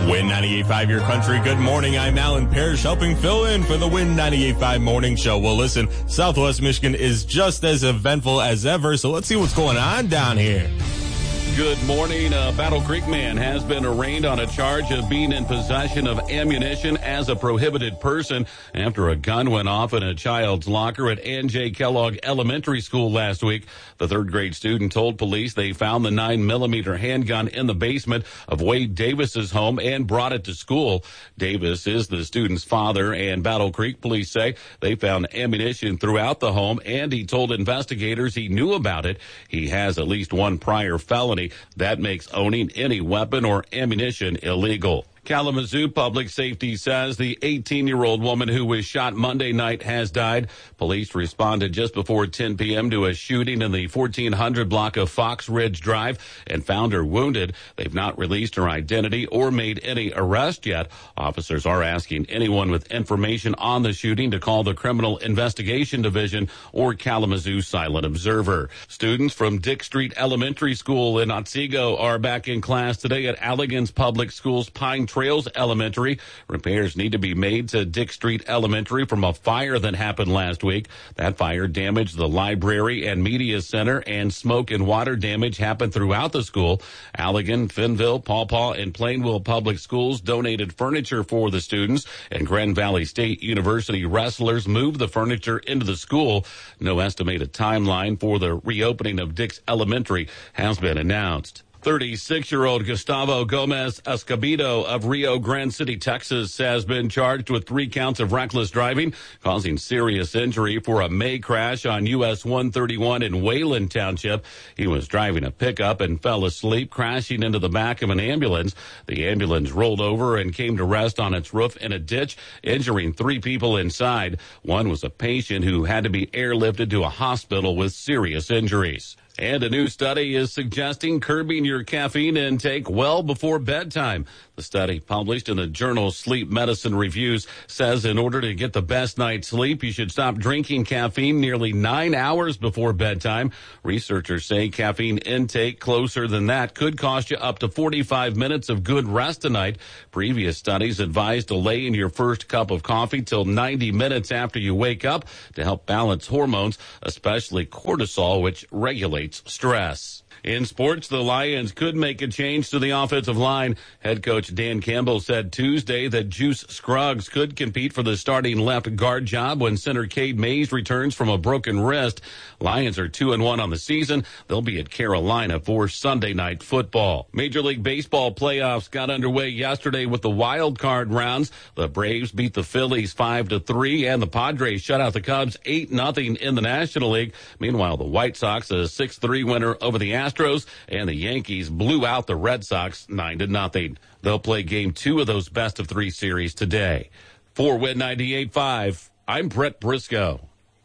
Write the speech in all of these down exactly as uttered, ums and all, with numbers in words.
Win ninety-eight point five, your country. Good morning. I'm Alan Parrish, helping fill in for the Win ninety-eight point five morning show. Well, listen, Southwest Michigan is just as eventful as ever, so let's see what's going on down here. Good morning. A Battle Creek man has been arraigned on a charge of being in possession of ammunition as a prohibited person after a gun went off in a child's locker at Ann J. Kellogg Elementary School last week. The third grade student told police they found the nine millimeter handgun in the basement of Wade Davis's home and brought it to school. Davis is the student's father, and Battle Creek police say they found ammunition throughout the home, and he told investigators he knew about it. He has at least one prior felony. That makes owning any weapon or ammunition illegal. Kalamazoo Public Safety says the eighteen-year-old woman who was shot Monday night has died. Police responded just before ten p.m. to a shooting in the fourteen hundred block of Fox Ridge Drive and found her wounded. They've not released her identity or made any arrest yet. Officers are asking anyone with information on the shooting to call the Criminal Investigation Division or Kalamazoo Silent Observer. Students from Dick Street Elementary School in Otsego are back in class today at Allegan's Public Schools Pine Trails Elementary. Repairs need to be made to Dick Street Elementary from a fire that happened last week. That fire damaged the library and media center, and smoke and water damage happened throughout the school. Allegan, Finnville, Paw Paw, and Plainville Public Schools donated furniture for the students, and Grand Valley State University wrestlers moved the furniture into the school. No estimated timeline for the reopening of Dick's Elementary has been announced. thirty-six-year-old Gustavo Gomez Escobedo of Rio Grande City, Texas, has been charged with three counts of reckless driving, causing serious injury for a May crash on U S one thirty-one in Wayland Township. He was driving a pickup and fell asleep, crashing into the back of an ambulance. The ambulance rolled over and came to rest on its roof in a ditch, injuring three people inside. One was a patient who had to be airlifted to a hospital with serious injuries. And a new study is suggesting curbing your caffeine intake well before bedtime. The study, published in the journal Sleep Medicine Reviews, says in order to get the best night's sleep, you should stop drinking caffeine nearly nine hours before bedtime. Researchers say caffeine intake closer than that could cost you up to forty-five minutes of good rest a night. Previous studies advise delaying your first cup of coffee till ninety minutes after you wake up to help balance hormones, especially cortisol, which regulates stress. In sports, the Lions could make a change to the offensive line. Head coach Dan Campbell said Tuesday that Juice Scruggs could compete for the starting left guard job when center Cade Mays returns from a broken wrist. Lions are two and one on the season. They'll be at Carolina for Sunday night football. Major League Baseball playoffs got underway yesterday with the wild card rounds. The Braves beat the Phillies five to three, and the Padres shut out the Cubs eight nothing in the National League. Meanwhile, the White Sox, a six three winner over the Astros, and the Yankees blew out the Red Sox nine to nothing. They'll play game two of those best of three series today. For Win ninety-eight point five, I'm Brett Briscoe.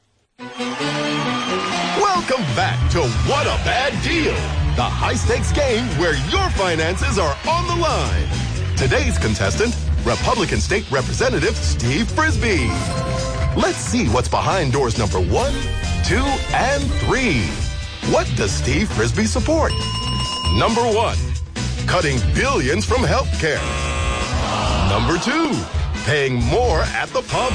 Welcome back to What a Bad Deal, the high-stakes game where your finances are on the line. Today's contestant, Republican State Representative Steve Frisbee. Let's see what's behind doors number one, two, and three. What does Steve Frisbee support? Number one, cutting billions from healthcare. Number two, paying more at the pump.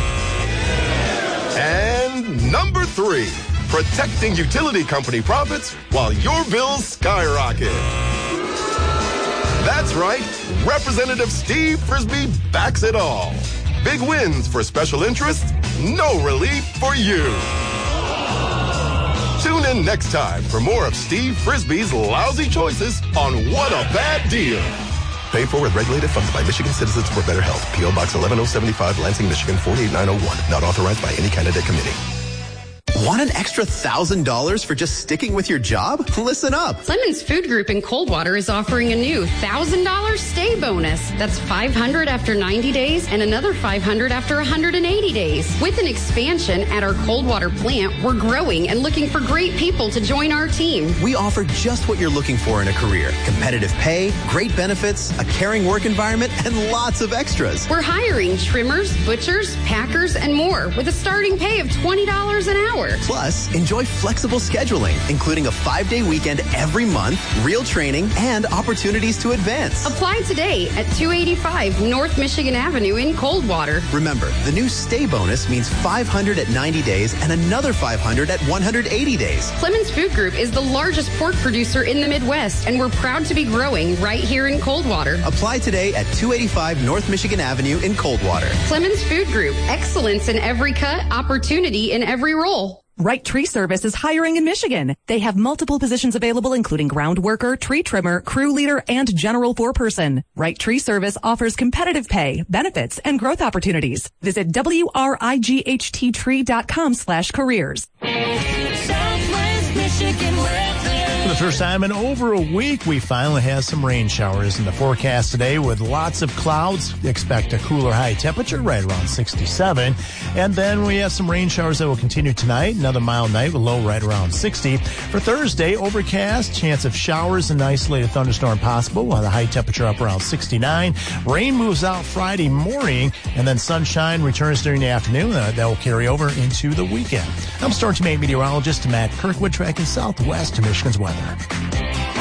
And number three, protecting utility company profits while your bills skyrocket. That's right, Representative Steve Frisbee backs it all. Big wins for special interests, no relief for you. Tune in next time for more of Steve Frisbee's lousy choices on What a Bad Deal. Paid for with regulated funds by Michigan Citizens for Better Health. P O Box eleven oh seventy-five, Lansing, Michigan four eight nine oh one. Not authorized by any candidate committee. Want an extra one thousand dollars for just sticking with your job? Listen up. Lemons Food Group in Coldwater is offering a new one thousand dollars stay bonus. That's five hundred dollars after ninety days and another five hundred dollars after one hundred eighty days. With an expansion at our Coldwater plant, we're growing and looking for great people to join our team. We offer just what you're looking for in a career. Competitive pay, great benefits, a caring work environment, and lots of extras. We're hiring trimmers, butchers, packers, and more with a starting pay of twenty dollars an hour. Plus, enjoy flexible scheduling, including a five-day weekend every month, real training, and opportunities to advance. Apply today at two eighty-five North Michigan Avenue in Coldwater. Remember, the new stay bonus means five hundred at ninety days and another five hundred at one hundred eighty days. Clemens Food Group is the largest pork producer in the Midwest, and we're proud to be growing right here in Coldwater. Apply today at two eighty-five North Michigan Avenue in Coldwater. Clemens Food Group, excellence in every cut, opportunity in every role. Right Tree Service is hiring in Michigan. They have multiple positions available, including ground worker, tree trimmer, crew leader, and general foreperson. Right Tree Service offers competitive pay, benefits, and growth opportunities. Visit W R I G H T tree dot com slash careers. Southwest Michigan weather. For the first time in over a week, we finally have some rain showers in the forecast today with lots of clouds. Expect a cooler high temperature right around sixty-seven. And then we have some rain showers that will continue tonight. Another mild night with low right around sixty. For Thursday, overcast, chance of showers and isolated thunderstorm possible. We'll have the high temperature up around sixty-nine. Rain moves out Friday morning, and then sunshine returns during the afternoon. Uh, that will carry over into the weekend. I'm Storm Team eight meteorologist Matt Kirkwood, tracking Southwest Michigan's weather.